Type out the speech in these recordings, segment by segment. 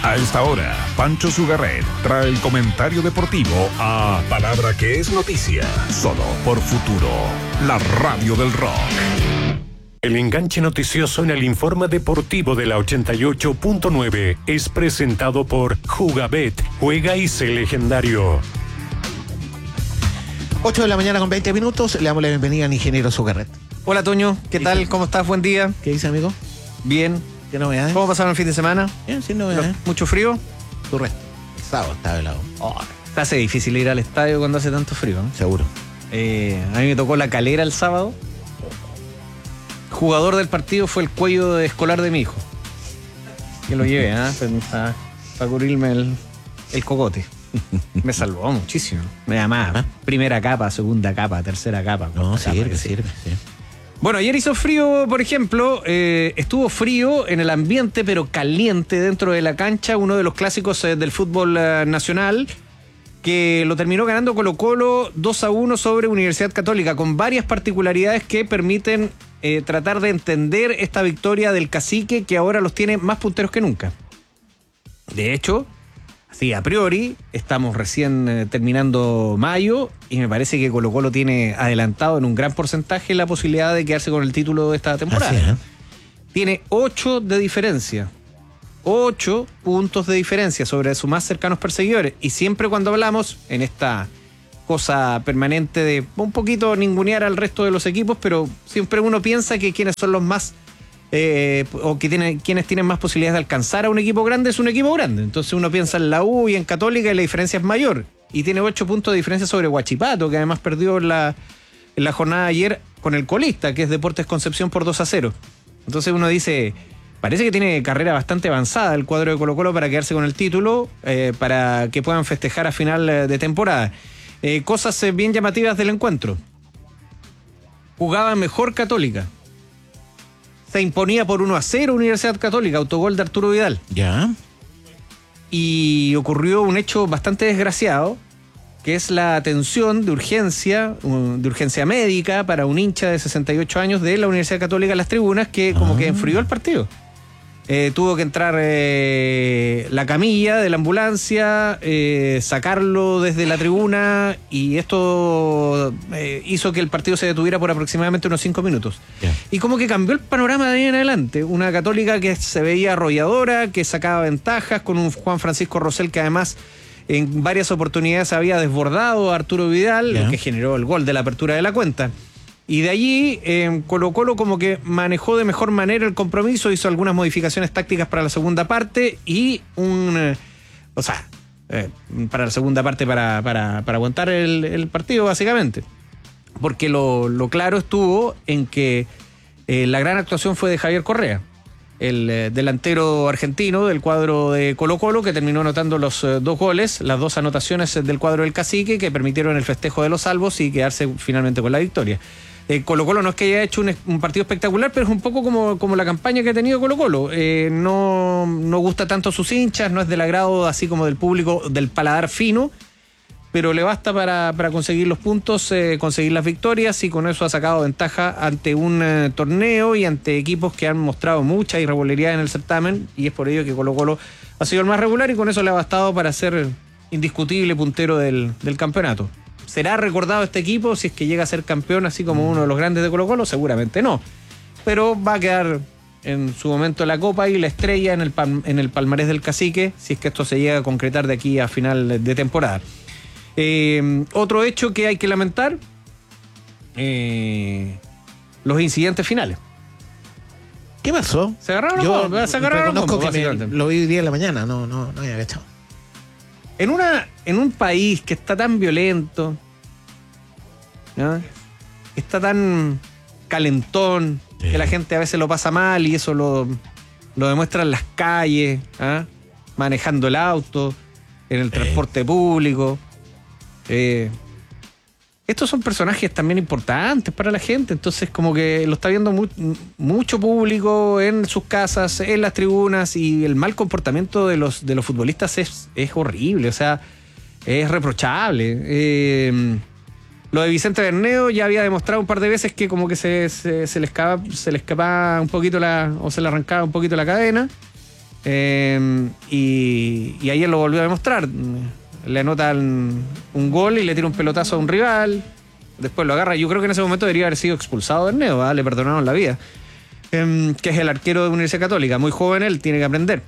A esta hora, Pancho Sugarret trae el comentario deportivo a Palabra que es noticia, solo por Futuro, la radio del rock. El enganche noticioso en el informe deportivo de la 88.9 es presentado por Jugabet, juega y sé legendario. 8 de la mañana con 20 minutos, le damos la bienvenida al ingeniero Sugarret. Hola Toño, ¿qué tal? ¿Cómo estás? Buen día. ¿Qué dice, amigo? Bien. ¿Qué novedades? ¿Cómo pasaron el fin de semana? Bien, sin novedades. ¿Mucho frío? Sugarret. El sábado estaba helado. Se hace difícil ir al estadio cuando hace tanto frío, ¿no? Seguro. A mí me tocó la Calera el sábado. Jugador del partido fue el cuello escolar de mi hijo. Que lo llevé, para cubrirme el cocote. Me salvó muchísimo. Me llamaba primera capa, segunda capa, tercera capa. No, sirve, sí. Bueno, ayer hizo frío, por ejemplo, estuvo frío en el ambiente, pero caliente dentro de la cancha, uno de los clásicos del fútbol nacional, que lo terminó ganando Colo-Colo 2-1 sobre Universidad Católica, con varias particularidades que permiten tratar de entender esta victoria del Cacique, que ahora los tiene más punteros que nunca. De hecho, así a priori, estamos recién terminando mayo y me parece que Colo-Colo tiene adelantado en un gran porcentaje la posibilidad de quedarse con el título de esta temporada. Así es. Tiene 8 de diferencia. 8 puntos de diferencia sobre sus más cercanos perseguidores. Y siempre cuando hablamos en esta cosa permanente de un poquito ningunear al resto de los equipos, pero siempre uno piensa que quienes son los más quienes tienen más posibilidades de alcanzar a un equipo grande es un equipo grande. Entonces uno piensa en la U y en Católica y la diferencia es mayor. Y tiene 8 puntos de diferencia sobre Huachipato, que además perdió en la jornada de ayer con el colista, que es Deportes Concepción, por 2-0. Entonces uno dice, parece que tiene carrera bastante avanzada el cuadro de Colo-Colo para quedarse con el título, para que puedan festejar a final de temporada. Cosas bien llamativas del encuentro. Jugaba mejor Católica. Se imponía por 1-0 Universidad Católica, autogol de Arturo Vidal. Ya. Y ocurrió un hecho bastante desgraciado, que es la atención de urgencia médica para un hincha de 68 años de la Universidad Católica en las tribunas, que como que enfrió el partido. Tuvo que entrar la camilla de la ambulancia, sacarlo desde la tribuna, y esto hizo que el partido se detuviera por aproximadamente unos 5 minutos. Yeah. Y como que cambió el panorama de ahí en adelante. Una Católica que se veía arrolladora, que sacaba ventajas, con un Juan Francisco Rosell que además en varias oportunidades había desbordado a Arturo Vidal, Yeah, lo que generó el gol de la apertura de la cuenta. Y de allí Colo-Colo como que manejó de mejor manera el compromiso, hizo algunas modificaciones tácticas para la segunda parte y para la segunda parte para aguantar el partido, básicamente. Porque lo claro estuvo en que la gran actuación fue de Javier Correa, el delantero argentino del cuadro de Colo-Colo, que terminó anotando los 2 goles, las 2 anotaciones del cuadro del Cacique, que permitieron el festejo de los salvos y quedarse finalmente con la victoria. Colo-Colo no es que haya hecho un partido espectacular, pero es un poco como la campaña que ha tenido Colo-Colo. No gusta tanto a sus hinchas, no es del agrado así como del público, del paladar fino, pero le basta para conseguir los puntos, conseguir las victorias, y con eso ha sacado ventaja ante un torneo y ante equipos que han mostrado mucha irregularidad en el certamen, y es por ello que Colo-Colo ha sido el más regular y con eso le ha bastado para ser indiscutible puntero del campeonato. ¿Será recordado este equipo si es que llega a ser campeón así como uno de los grandes de Colo-Colo? Seguramente no, pero va a quedar en su momento la copa y la estrella en el palmarés del Cacique, si es que esto se llega a concretar de aquí a final de temporada. Otro hecho que hay que lamentar, los incidentes finales. ¿Qué pasó? ¿Se agarraron? Yo se agarraron reconozco combo, que lo vi hoy día en la mañana, no había cachado. En un país que está tan violento, ¿no? Está tan calentón, que la gente a veces lo pasa mal y eso lo demuestra en las calles, manejando el auto, en el transporte público. Estos son personajes también importantes para la gente, entonces como que lo está viendo mucho público en sus casas, en las tribunas, y el mal comportamiento de los futbolistas es horrible, o sea, es reprochable. Lo de Vicente Berneo ya había demostrado un par de veces que como que se le escapaba un poquito o se le arrancaba un poquito la cadena. Y ayer lo volvió a demostrar. Le anotan un gol y le tira un pelotazo a un rival. Después lo agarra. Yo creo que en ese momento debería haber sido expulsado del Neo, ¿eh? Le perdonaron la vida. Que es el arquero de Universidad Católica. Muy joven él, tiene que aprender.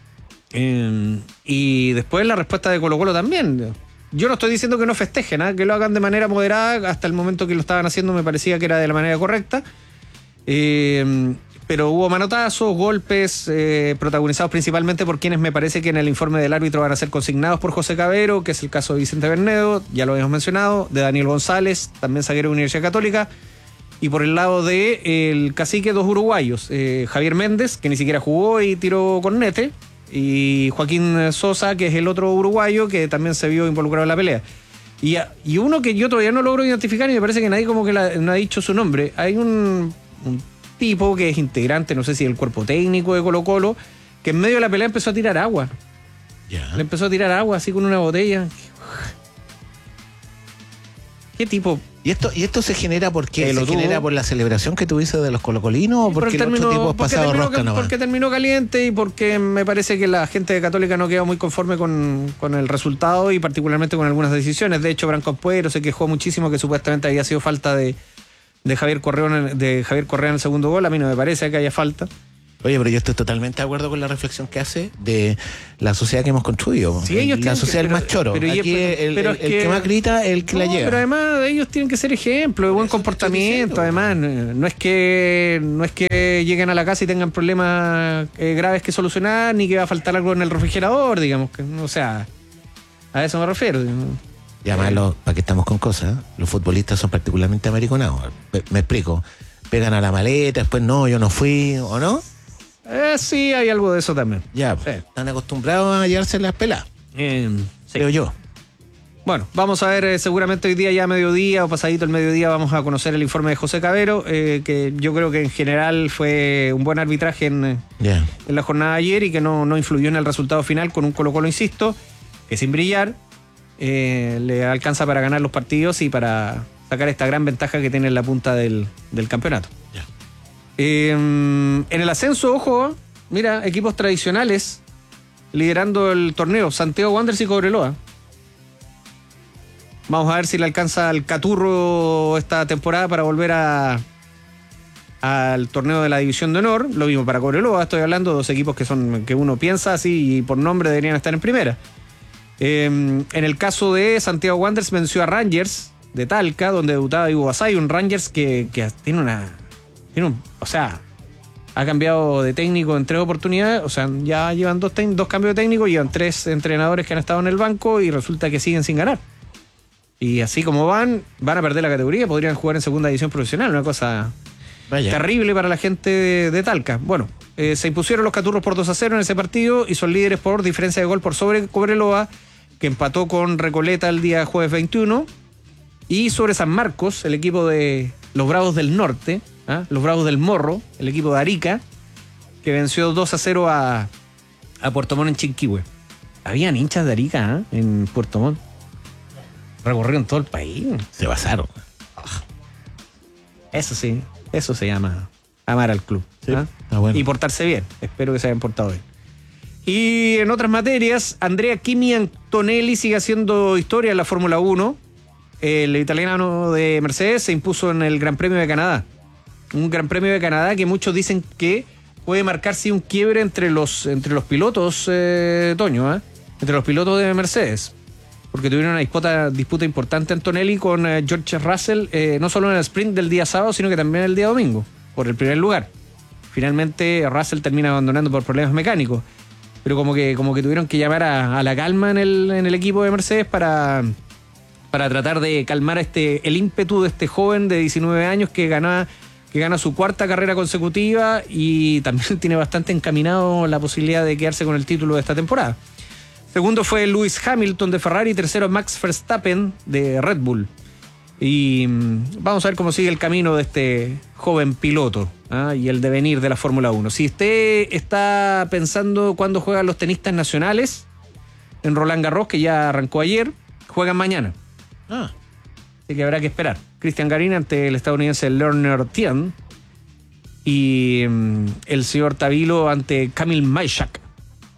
Y después la respuesta de Colo-Colo también. Yo no estoy diciendo que no festejen, ¿eh? Que lo hagan de manera moderada. Hasta el momento que lo estaban haciendo me parecía que era de la manera correcta. Pero hubo manotazos, golpes, protagonizados principalmente por quienes me parece que en el informe del árbitro van a ser consignados por José Cabero, que es el caso de Vicente Bernedo, ya lo habíamos mencionado, de Daniel González, también zaguero de Universidad Católica, y por el lado de el cacique, 2 uruguayos, Javier Méndez, que ni siquiera jugó y tiró cornete, y Joaquín Sosa, que es el otro uruguayo que también se vio involucrado en la pelea. Y uno que yo todavía no logro identificar y me parece que nadie como que no ha dicho su nombre. Hay un tipo que es integrante, no sé si del cuerpo técnico de Colo-Colo, que en medio de la pelea empezó a tirar agua. Ya. Le empezó a tirar agua así con una botella. ¿Qué tipo? ¿Y esto se genera porque lo se tuvo. genera por la celebración que tuviste de los colocolinos o porque el otro tipo es pasado rosca nomás? Porque terminó caliente y porque me parece que la gente de Católica no quedó muy conforme con el resultado y particularmente con algunas decisiones. De hecho, Branco Puero se quejó muchísimo que supuestamente había sido falta de Javier Correa en el segundo gol. A mí no me parece que haya falta. Oye, pero yo estoy totalmente de acuerdo con la reflexión que hace de la sociedad que hemos construido. Sí, ellos la sociedad del más choro. Aquí el que más grita es el que la lleva. Pero además ellos tienen que ser ejemplo de buen comportamiento. Además, no es que lleguen a la casa y tengan problemas graves que solucionar, ni que va a faltar algo en el refrigerador, digamos. O sea, a eso me refiero. Y además, para que estamos con cosas, los futbolistas son particularmente americonados. Me explico. Pegan a la maleta, después no, yo no fui, ¿o no? Sí, hay algo de eso también. Ya, sí. Están acostumbrados a llevarse las pelas, sí. creo yo. Bueno, vamos a ver seguramente hoy día ya a mediodía o pasadito el mediodía vamos a conocer el informe de José Cabero, que yo creo que en general fue un buen arbitraje en la jornada de ayer y que no influyó en el resultado final con un Colo-Colo, insisto, que sin brillar le alcanza para ganar los partidos y para sacar esta gran ventaja que tiene en la punta del campeonato. Ya. En el ascenso, ojo, mira, equipos tradicionales liderando el torneo, Santiago Wanderers y Cobreloa. Vamos a ver si le alcanza al Caturro esta temporada para volver al torneo de la División de Honor. Lo mismo para Cobreloa, estoy hablando de 2 equipos que uno piensa así y por nombre deberían estar en primera. En el caso de Santiago Wanderers venció a Rangers de Talca, donde debutaba Ivo Basay, un Rangers que ha cambiado de técnico en 3 oportunidades, o sea, ya llevan 2 cambios de técnico, llevan 3 entrenadores que han estado en el banco y resulta que siguen sin ganar. Y así como van a perder la categoría, podrían jugar en segunda división profesional, una cosa terrible para la gente de Talca. Bueno, se impusieron los Caturros por 2-0 en ese partido y son líderes por diferencia de gol por sobre Cobreloa, que empató con Recoleta el día jueves 21, y sobre San Marcos, el equipo de los Bravos del Norte, los Bravos del Morro, el equipo de Arica, que venció 2-0 a Puerto Montt en Chinquihue. Habían hinchas de Arica en Puerto Montt. Recorrieron todo el país. Se basaron. Eso sí, eso se llama amar al club. Sí, bueno. Y portarse bien. Espero que se hayan portado bien. Y en otras materias, Andrea Kimi Antonelli sigue haciendo historia en la Fórmula 1. El italiano de Mercedes se impuso en el Gran Premio de Canadá. Un Gran Premio de Canadá que muchos dicen que puede marcarse un quiebre entre los pilotos, Toño, entre los pilotos de Mercedes. Porque tuvieron una disputa importante Antonelli con George Russell, no solo en el sprint del día sábado, sino que también el día domingo, por el primer lugar. Finalmente Russell termina abandonando por problemas mecánicos. Pero como que tuvieron que llamar a la calma en el equipo de Mercedes para tratar de calmar el ímpetu de este joven de 19 años que gana su 4ª carrera consecutiva y también tiene bastante encaminado la posibilidad de quedarse con el título de esta temporada. Segundo fue Lewis Hamilton de Ferrari, tercero Max Verstappen de Red Bull. Y vamos a ver cómo sigue el camino de este joven piloto y el devenir de la Fórmula 1. Si usted está pensando cuándo juegan los tenistas nacionales, en Roland Garros, que ya arrancó ayer, juegan mañana. Así que habrá que esperar. Cristian Garín ante el estadounidense Lerner Tien y el señor Tavilo ante Kamil Majchak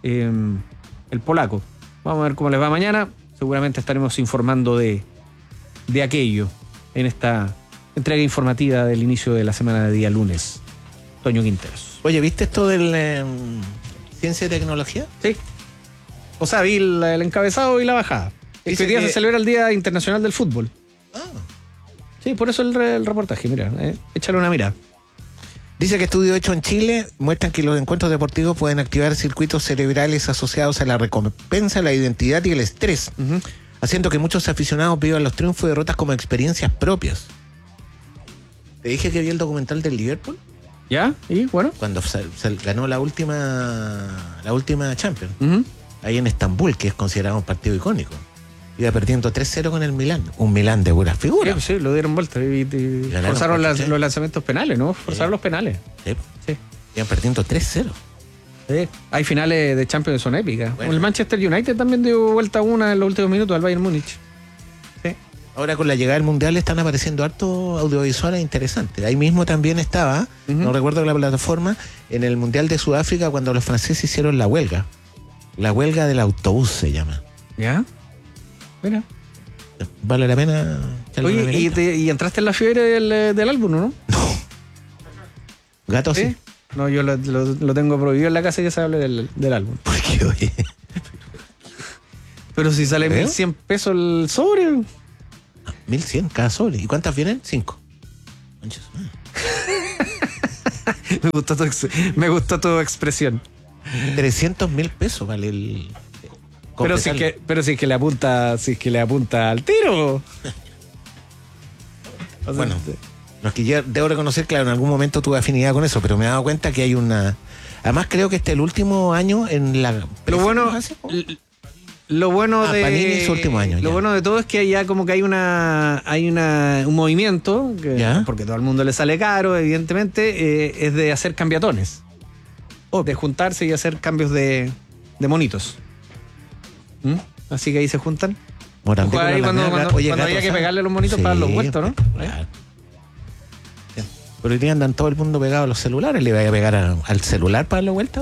el polaco. Vamos a ver cómo les va mañana. Seguramente estaremos informando de aquello en esta entrega informativa del inicio de la semana de día lunes. Toño Quinteros. Oye, ¿viste esto del ciencia y tecnología? Sí. O sea, vi el encabezado y la bajada. Dice Hoy día que- se celebra el Día Internacional del Fútbol. Ah. Sí, por eso el reportaje, mira, échale una mirada. Dice que estudios hechos en Chile muestran que los encuentros deportivos pueden activar circuitos cerebrales asociados a la recompensa, la identidad y el estrés, haciendo que muchos aficionados vivan los triunfos y derrotas como experiencias propias. ¿Te dije que vi el documental del Liverpool? ¿Ya? ¿Y bueno? Cuando ganó la última Champions, Ujú. ahí en Estambul, que es considerado un partido icónico. Iba perdiendo 3-0 con el Milán. Un Milán de pura figura. Sí, lo dieron vuelta y Ganaron forzaron 4-3. los lanzamientos penales, ¿no? Forzaron los penales. Sí. Sí. Iban perdiendo 3-0. Sí. Hay finales de Champions que son épicas. Bueno. El Manchester United también dio vuelta una en los últimos minutos al Bayern Múnich. Sí. Ahora con la llegada del Mundial están apareciendo hartos audiovisuales interesantes. Ahí mismo también estaba, no recuerdo la plataforma, en el Mundial de Sudáfrica cuando los franceses hicieron la huelga. La huelga del autobús se llama. ¿Ya? Mira. Vale la pena echarle una Oye, miradita. y entraste en la fiebre del álbum, ¿no? Gato sí. ¿Sí? No, yo lo tengo prohibido en la casa que se hable del álbum. ¿Por qué, oye? Pero si sale ¿Creo? 1.100 pesos el sobre. 1100 cada sobre. ¿Y cuántas vienen? 5. Me gustó tu expresión. 300.000 pesos vale el... Pero si es que le apunta al tiro. O sea, Bueno, no es que yo debo reconocer, claro, en algún momento tuve afinidad con eso, pero me he dado cuenta que hay una... Además creo que este es el último año en la... lo bueno de Panini es su último año, lo ya. bueno de todo es que ya como que hay un movimiento que, Ya. porque todo el mundo le sale caro, evidentemente, es de hacer cambiatones, o de juntarse y hacer cambios de monitos. ¿Mm? Así que ahí se juntan. Morandé Ojo ahí con la cuando media- Oye, había Gato, que ¿sabes? pegarle los monitos para los vueltos, ¿no? Claro. Sí. Pero hoy día andan todo el mundo pegado a los celulares. ¿Le vaya a pegar al celular para darle vuelta?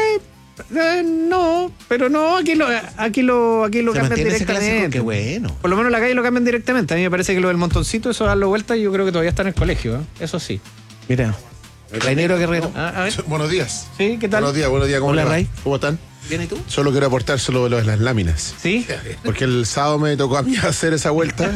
No, pero no, aquí lo ¿Se cambian mantiene ese clásico? directamente. Qué bueno. Por lo menos en la calle lo cambian directamente. A mí me parece que lo del montoncito, eso darlo vuelta, yo creo que todavía está en el colegio, ¿eh? Eso sí. Mira, Rainero Guerrero. A ver. Buenos días. Sí, ¿qué tal? Buenos días, ¿cómo Hola, le va? Ray. ¿Cómo están? ¿Bien y tú? Solo quiero aportar solo lo de las láminas. Sí. Porque el sábado me tocó a mí hacer esa vuelta.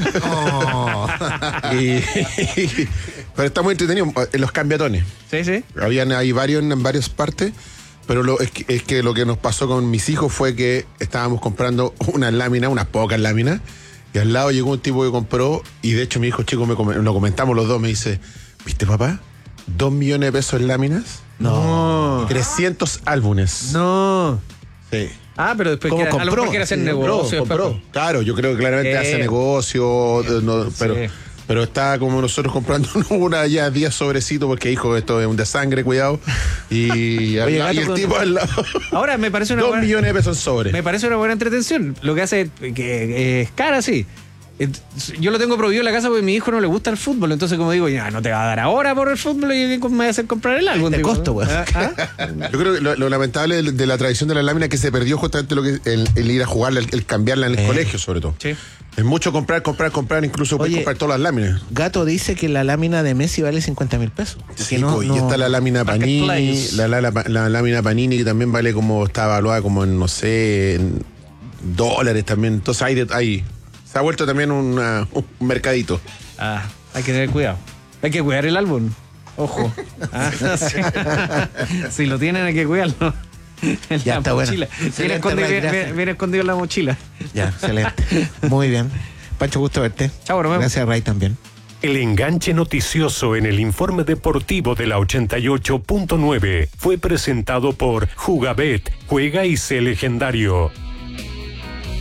Pero está muy entretenido. En los cambiatones. Sí. Hay varios en varias partes. Pero es que lo que nos pasó con mis hijos fue que estábamos comprando unas láminas, unas pocas láminas. Y al lado llegó un tipo que compró. Y de hecho mi hijo chico, lo comentamos los dos, me dice: ¿viste, papá? 2 millones de pesos en láminas. No. 300 álbumes. No. Sí. Ah, pero después ¿Cómo a lo mejor compró? quiere hacer Sí, negocio. Compró. después. Claro, yo creo que claramente hace negocio, pero está como nosotros comprando una ya 10 sobrecitos, porque hijo, esto es un desangre, cuidado. Y, Oye, Gato, y el tipo al lado. Ahora me parece una 2 buena, millones de pesos en sobre. me parece una buena entretención. Lo que hace que es cara, sí. Yo lo tengo prohibido en la casa porque a mi hijo no le gusta el fútbol. Entonces, como digo, ya no te va a dar ahora por el fútbol y me va a hacer comprar el álbum. De digo, costo, ¿no? pues. Yo creo que lo lamentable de la tradición de la lámina es que se perdió justamente lo que el ir a jugarla, el cambiarla en el colegio, sobre todo. Sí. Es mucho comprar, incluso puedes Oye, comprar todas las láminas. Gato dice que la lámina de Messi vale 50.000 pesos. Sí, Que no- pues, no- y está la lámina Panini, Marketplace. la lámina Panini que también vale como, está evaluada como en, no sé, en dólares también. Entonces se ha vuelto también un mercadito. Ah, hay que tener cuidado. Hay que cuidar el álbum. Ojo. Ah, sí. Si lo tienen, hay que cuidarlo. En Ya la está bueno. mochila. Excelente, Viene escondido, Ray, gracias. viene escondido en la mochila. Ya, excelente. Muy bien. Pancho, gusto verte. Chao, nos vemos. Gracias, Ray, también. El enganche noticioso en el informe deportivo de la 88.9 fue presentado por Jugabet, juega y sé legendario.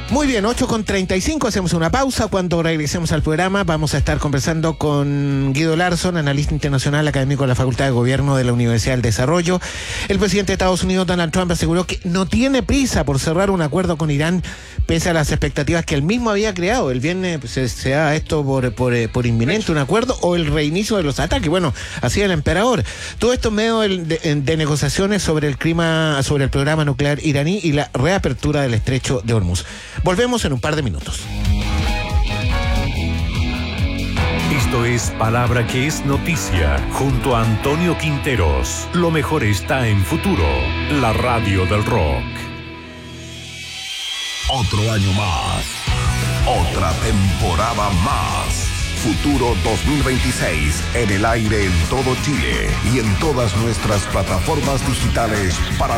Muy bien, 8:35, hacemos una pausa. Cuando regresemos al programa vamos a estar conversando con Guido Larsson, analista internacional académico de la Facultad de Gobierno de la Universidad del Desarrollo. El presidente de Estados Unidos, Donald Trump, aseguró que no tiene prisa por cerrar un acuerdo con Irán, pese a las expectativas que él mismo había creado. El viernes se da esto por inminente, un acuerdo o el reinicio de los ataques. Bueno, así el emperador. Todo esto en medio de negociaciones sobre el programa nuclear iraní y la reapertura del estrecho de Hormuz. Volvemos en un par de minutos. Esto es Palabra que es Noticia, junto a Antonio Quinteros. Lo mejor está en Futuro, la radio del rock. Otro año más. Otra temporada más. Futuro 2026 en el aire en todo Chile y en todas nuestras plataformas digitales para